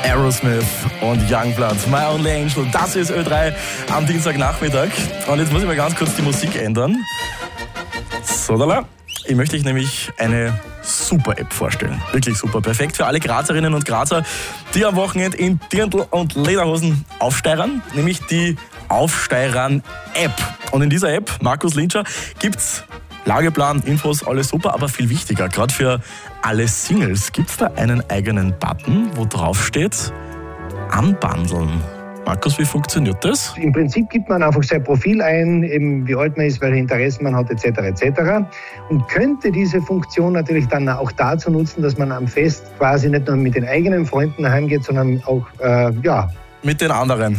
Aerosmith und Youngblood, My Only Angel, das ist Ö3 am Dienstagnachmittag. Und jetzt muss ich mal ganz kurz die Musik ändern. So, ich möchte euch nämlich eine super App vorstellen. Wirklich super. Perfekt für alle Grazerinnen und Grazer, die am Wochenende in Dirndl und Lederhosen aufsteirern, nämlich die Aufsteirern-App. Und in dieser App, Markus Lintscher, gibt's Lageplan, Infos, alles super, aber viel wichtiger, gerade für alle Singles, gibt's da einen eigenen Button, wo drauf steht, anbandeln. Markus, wie funktioniert das? Im Prinzip gibt man einfach sein Profil ein, eben wie alt man ist, welche Interessen man hat, etc. Und könnte diese Funktion natürlich dann auch dazu nutzen, dass man am Fest quasi nicht nur mit den eigenen Freunden heimgeht, sondern auch, mit den anderen.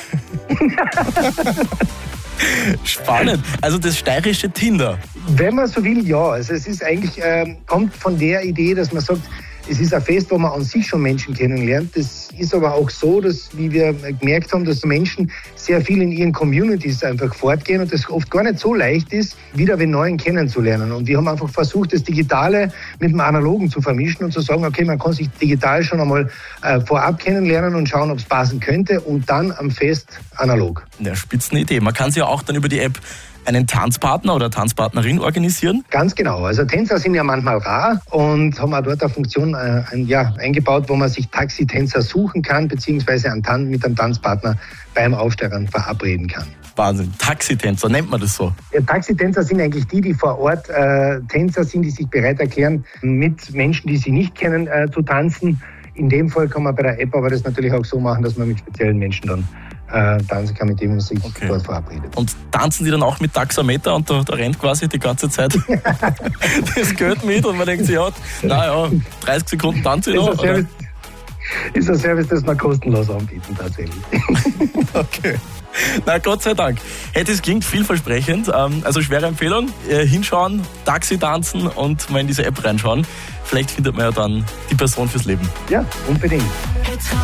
Spannend. Also das steirische Tinder. Wenn man so will, ja. Also es ist eigentlich, kommt von der Idee, dass man sagt, es ist ein Fest, wo man an sich schon Menschen kennenlernt. Das ist aber auch so, dass, wie wir gemerkt haben, dass Menschen sehr viel in ihren Communities einfach fortgehen und das oft gar nicht so leicht ist, wieder den Neuen kennenzulernen. Und wir haben einfach versucht, das Digitale mit dem Analogen zu vermischen und zu sagen, okay, man kann sich digital schon einmal vorab kennenlernen und schauen, ob es passen könnte und dann am Fest analog. Ja, Spitzenidee. Man kann sich ja auch dann über die App einen Tanzpartner oder Tanzpartnerin organisieren? Ganz genau. Also Tänzer sind ja manchmal rar und haben auch dort eine Funktion eingebaut, wo man sich Taxitänzer suchen kann, beziehungsweise mit einem Tanzpartner beim Aufsteigern verabreden kann. Wahnsinn. Taxitänzer, nennt man das so? Ja, Taxitänzer sind eigentlich die vor Ort Tänzer sind, die sich bereit erklären, mit Menschen, die sie nicht kennen, zu tanzen. In dem Fall kann man bei der App aber das natürlich auch so machen, dass man mit speziellen Menschen dann tanzen kann, mit dem man sich dort verabredet. Und tanzen die dann auch mit Taxameter und da rennt quasi die ganze Zeit das Geld mit und man denkt sich, 30 Sekunden tanze ich noch. Ist ein Service, das wir kostenlos anbieten tatsächlich. Okay. Na, Gott sei Dank. Hey, das klingt vielversprechend. Also schwere Empfehlung. Hinschauen, Taxi tanzen und mal in diese App reinschauen. Vielleicht findet man ja dann die Person fürs Leben. Ja, unbedingt.